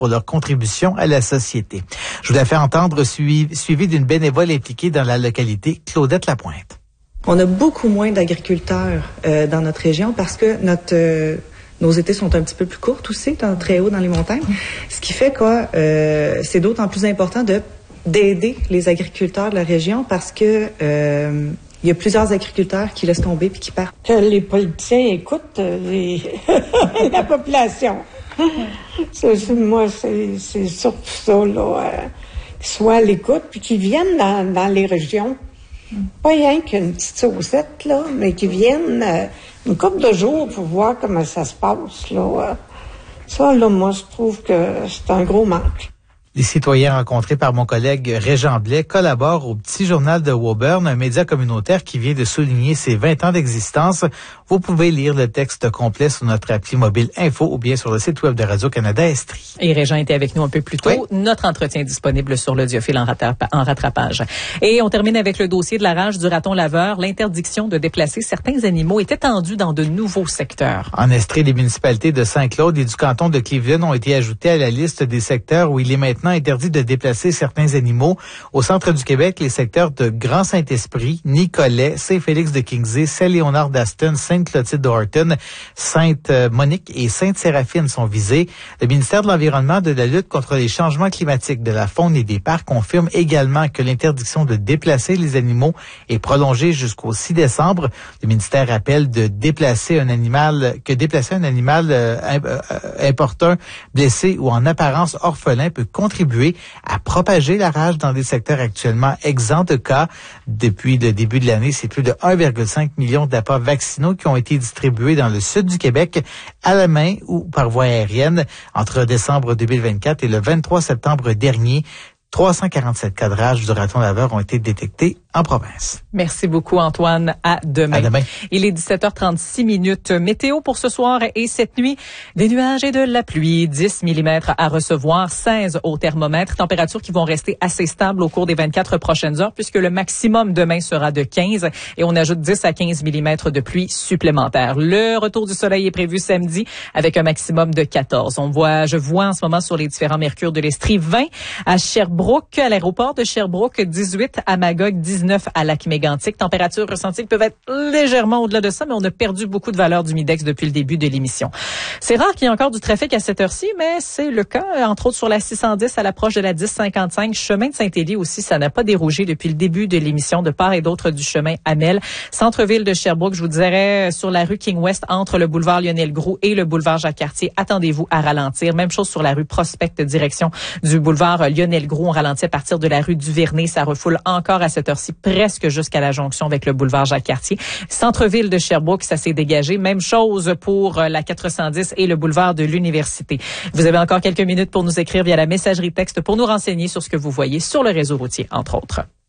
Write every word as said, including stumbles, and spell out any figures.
pour leur contribution à la société. Je vous la fais entendre suivi, suivi d'une bénévole impliquée dans la localité, Claudette Lapointe. On a beaucoup moins d'agriculteurs euh, dans notre région parce que notre euh, nos étés sont un petit peu plus courts aussi, dans, très haut dans les montagnes. Ce qui fait que euh, c'est d'autant plus important de d'aider les agriculteurs de la région parce que euh, il y a plusieurs agriculteurs qui laissent tomber puis qui partent. Que les politiciens écoutent les la population. c'est, c'est, moi, c'est, c'est surtout ça, là. Euh, qu'ils soient à l'écoute, puis qu'ils viennent dans, dans les régions. Pas rien qu'une petite saucette, là, mais qu'ils viennent euh, une couple de jours pour voir comment ça se passe, là. Ça, là, moi, je trouve que c'est un gros manque. Les citoyens rencontrés par mon collègue Régent Blais collaborent au Petit Journal de Woburn, un média communautaire qui vient de souligner ses vingt ans d'existence. Vous pouvez lire le texte complet sur notre appli mobile Info ou bien sur le site web de Radio-Canada Estrie. Et Régent était avec nous un peu plus tôt. Oui. Notre entretien est disponible sur l'Audiophile en, rattrapa- en rattrapage. Et on termine avec le dossier de la rage du raton laveur. L'interdiction de déplacer certains animaux est étendue dans de nouveaux secteurs. En Estrie, les municipalités de Saint-Claude et du canton de Cleveland ont été ajoutées à la liste des secteurs où il est maintenant interdit de déplacer certains animaux. Au centre du Québec, les secteurs de Grand-Saint-Esprit, Nicolet, Saint-Félix de Kingsey, Saint-Léonard d'Aston, Sainte-Clotilde d'Orton, Sainte-Monique et Sainte-Séraphine sont visés. Le ministère de l'Environnement, de la lutte contre les changements climatiques, de la faune et des parcs confirme également que l'interdiction de déplacer les animaux est prolongée jusqu'au six décembre. Le ministère rappelle de déplacer un animal, que déplacer un animal euh, importun, blessé ou en apparence orphelin peut contribuer à propager la rage dans des secteurs actuellement exempts de cas. Depuis le début de l'année, c'est plus de un virgule cinq million d'appâts vaccinaux qui ont été distribués dans le sud du Québec à la main ou par voie aérienne entre décembre deux mille vingt-quatre et le vingt-trois septembre dernier. trois cent quarante-sept cas de rage du raton laveur ont été détectés en province. Merci beaucoup, Antoine. À demain. À demain. Il est dix-sept heures trente-six minutes. Météo pour ce soir et cette nuit. Des nuages et de la pluie. dix millimètres à recevoir, seize au thermomètre. Températures qui vont rester assez stables au cours des vingt-quatre prochaines heures puisque le maximum demain sera de quinze et on ajoute dix à quinze millimètres de pluie supplémentaire. Le retour du soleil est prévu samedi avec un maximum de quatorze. On voit, je vois en ce moment sur les différents mercures de l'Estrie, vingt à Sherbrooke, à l'aéroport de Sherbrooke, dix-huit à Magog, dix-neuf à Lac-Mégantic. Températures ressenties qui peuvent être légèrement au-delà de ça, mais on a perdu beaucoup de valeur du Midex depuis le début de l'émission. C'est rare qu'il y ait encore du trafic à cette heure-ci, mais c'est le cas, entre autres sur la six cent dix à l'approche de la dix cinquante-cinq. Chemin de Saint-Élie aussi, ça n'a pas dérougé depuis le début de l'émission de part et d'autre du chemin Amel. Centre-ville de Sherbrooke, je vous dirais, sur la rue King-West, entre le boulevard Lionel-Groulx et le boulevard Jacques-Cartier, attendez-vous à ralentir. Même chose sur la rue Prospect, direction du boulevard Lionel-Groulx. On ralentit à partir de la rue du Vernet. Ça refoule encore à cette heure-ci, presque jusqu'à la jonction avec le boulevard Jacques-Cartier. Centre-ville de Sherbrooke, ça s'est dégagé. Même chose pour la quatre cent dix et le boulevard de l'Université. Vous avez encore quelques minutes pour nous écrire via la messagerie texte pour nous renseigner sur ce que vous voyez sur le réseau routier, entre autres.